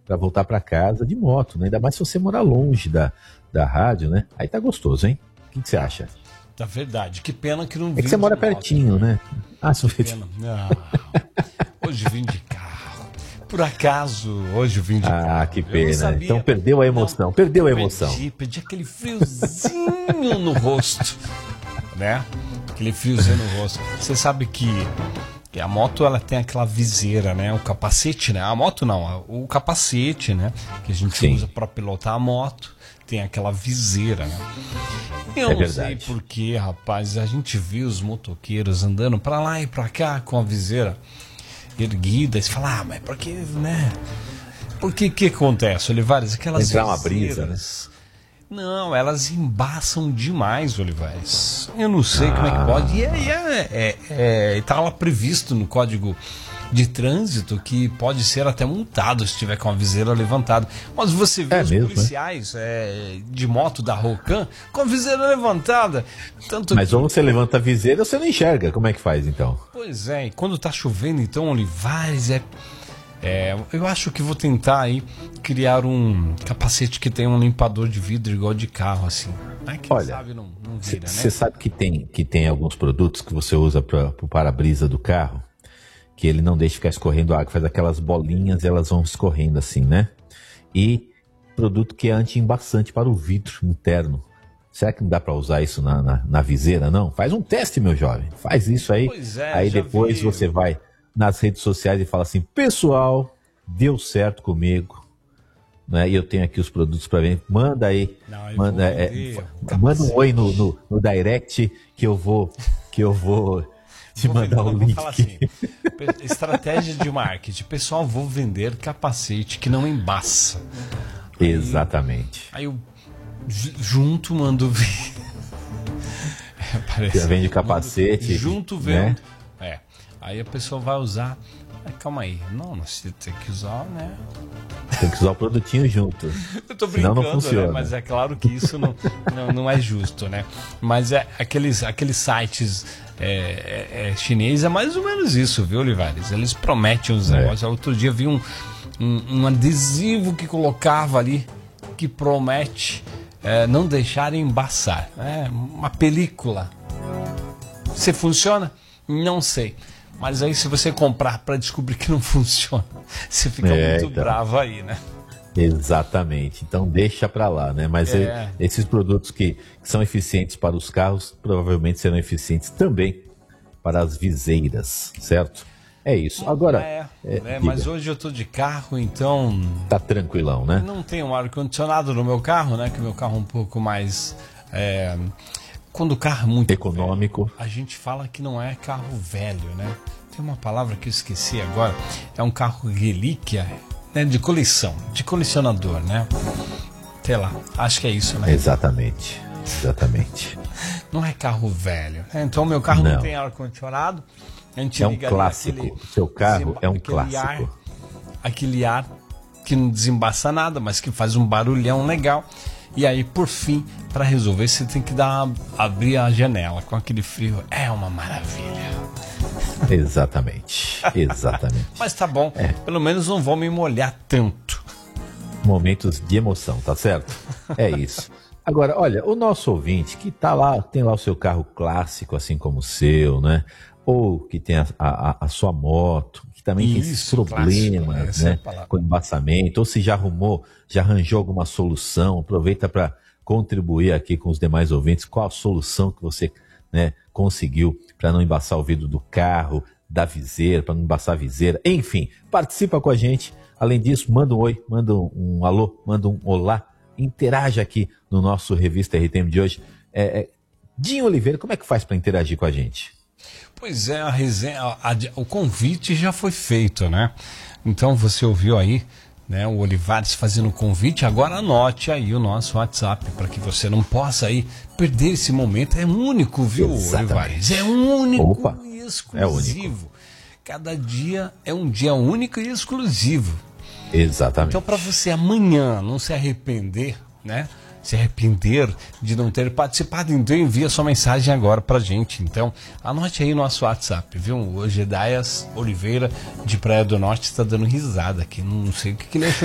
para voltar para casa de moto, né? Ainda mais se você morar longe da rádio, né? Aí tá gostoso, hein? O que você acha? Tá verdade. Que pena que não É que você mora pertinho, né? Ah, sou pena. Não. Hoje vim de carro. Por acaso, hoje eu vim de carro. Ah, que pena. Então perdeu a emoção. Perdeu a emoção. Perdi aquele friozinho no rosto, né? Aquele friozinho no rosto. Você sabe que a moto, ela tem aquela viseira, né? O capacete, né? A moto não, o capacete, né? Que a gente usa para pilotar a moto. Tem aquela viseira, né? Eu não sei porquê, rapaz. A gente viu os motoqueiros andando para lá e para cá com a viseira erguida. E você fala, mas por que, né? Por que acontece, Olivares? Aquelas entrar uma brisa, né? Não, elas embaçam demais, Olivares. Eu não sei como é que pode. E tá lá previsto no Código de Trânsito que pode ser até multado se estiver com a viseira levantada. Mas você vê os policiais de moto da Rocan com a viseira levantada. Mas ou você levanta a viseira ou você não enxerga. Como é que faz, então? Pois é, e quando tá chovendo, então, Olivares, eu acho que vou tentar aí criar um capacete que tem um limpador de vidro igual de carro, assim. Quem sabe não vira, né? Você sabe que tem alguns produtos que você usa para o para-brisa do carro, que ele não deixa ficar escorrendo água, faz aquelas bolinhas e elas vão escorrendo assim, né? E produto que é anti-embaçante para o vidro interno. Será que não dá para usar isso na viseira, não? Faz um teste, meu jovem. Faz isso aí. Pois é, aí depois você vai nas redes sociais e fala assim, pessoal, deu certo comigo, né? E eu tenho aqui os produtos para ver. Manda aí, manda um oi no direct que eu vou te mandar o link. Assim, estratégia de marketing. Pessoal, vou vender capacete que não embaça. Exatamente. Aí eu junto mando ver. Já vende capacete. Junto vendo. Né? Aí a pessoa vai usar. Calma aí. Não, você tem que usar, né? Tem que usar o produtinho junto. Eu tô brincando, senão não funciona. Né? Mas é claro que isso não é justo, né? Mas aqueles sites chinês é mais ou menos isso, viu, Olivares? Eles prometem uns negócios. Outro dia vi um adesivo que colocava ali que promete não deixar embaçar. Uma película. Se funciona? Não sei. Mas aí se você comprar para descobrir que não funciona, você fica muito bravo aí, né? Exatamente. Então deixa para lá, né? Mas esses produtos que são eficientes para os carros, provavelmente serão eficientes também para as viseiras, certo? É isso. Agora... mas hoje eu tô de carro, então... Tá tranquilão, né? Não tem um ar-condicionado no meu carro, né? Que o meu carro é um pouco mais... Quando o carro é muito econômico, velho, a gente fala que não é carro velho, né? Tem uma palavra que eu esqueci agora. É um carro relíquia, né? De coleção, de colecionador, né? Sei lá, acho que é isso, né? Exatamente. Não é carro velho, né? Então meu carro não tem ar-condicionado. É um clássico. Seu carro é um clássico. Aquele ar que não desembaça nada, mas que faz um barulhão legal. E aí, por fim, para resolver, você tem que abrir a janela com aquele frio. É uma maravilha. Exatamente. Mas tá bom, pelo menos não vou me molhar tanto. Momentos de emoção, tá certo? É isso. Agora, olha, o nosso ouvinte que tá lá, tem lá o seu carro clássico, assim como o seu, né? Ou que tem a sua moto, que também tem esses problemas, né? Com embaçamento, ou se já arranjou alguma solução, aproveita para contribuir aqui com os demais ouvintes, qual a solução que você, né, conseguiu para não embaçar o vidro do carro, da viseira, para não embaçar a viseira, enfim, participa com a gente. Além disso, manda um oi, manda um alô, manda um olá, interaja aqui no nosso Revista RTM de hoje. Dinho Oliveira, como é que faz para interagir com a gente? Pois é, o convite já foi feito, né? Então você ouviu aí, né, o Olivares fazendo o convite. Agora anote aí o nosso WhatsApp para que você não possa aí perder esse momento. É único, viu, Olivares? É único e exclusivo. Cada dia é um dia único e exclusivo. Exatamente. Então, para você amanhã não se arrepender, né? Se arrepender de não ter participado, então envia sua mensagem agora pra gente. Então, anote aí o nosso WhatsApp, viu? Hoje Jedaias Oliveira, de Praia do Norte, está dando risada aqui. Não sei o que ele achou